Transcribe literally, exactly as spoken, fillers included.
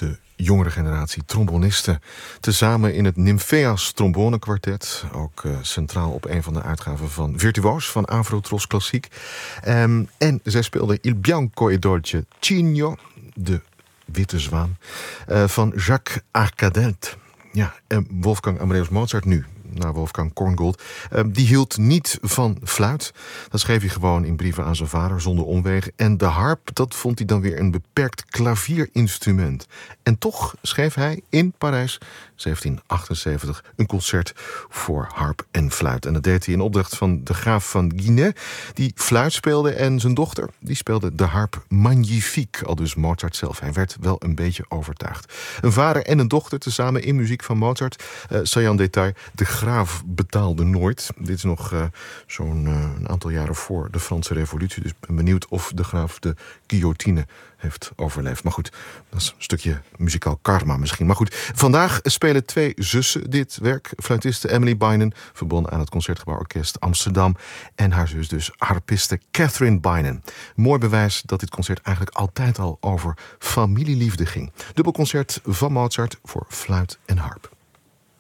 de jongere generatie trombonisten. Tezamen in het Nymphaeas trombonekwartet. Ook uh, centraal op een van de uitgaven van Virtuoos van Avrotros Klassiek. Um, en zij speelde Il Bianco e Dolce Cigno, de witte zwaan, uh, van Jacques Arcadelt. Ja, en Wolfgang Amadeus Mozart nu, naar Wolfgang Korngold, uh, die hield niet van fluit. Dat schreef hij gewoon in brieven aan zijn vader, zonder omwegen. En de harp, dat vond hij dan weer een beperkt klavierinstrument. En toch schreef hij in Parijs, zeventien achtenzeventig, een concert voor harp en fluit. En dat deed hij in opdracht van de graaf van Guinée, die fluit speelde, en zijn dochter, die speelde de harp magnifique, al dus Mozart zelf. Hij werd wel een beetje overtuigd. Een vader en een dochter, tezamen in muziek van Mozart. Uh, saillant detail, de graaf betaalde nooit. Dit is nog uh, zo'n uh, een aantal jaren voor de Franse Revolutie. Dus ik ben benieuwd of de graaf de guillotine heeft overleefd. Maar goed, dat is een stukje muzikaal karma misschien. Maar goed, vandaag spelen twee zussen dit werk. Fluitiste Emily Bynon, verbonden aan het Concertgebouworkest Amsterdam. En haar zus dus, harpiste Catherine Bynon. Mooi bewijs dat dit concert eigenlijk altijd al over familieliefde ging. Dubbelconcert van Mozart voor fluit en harp.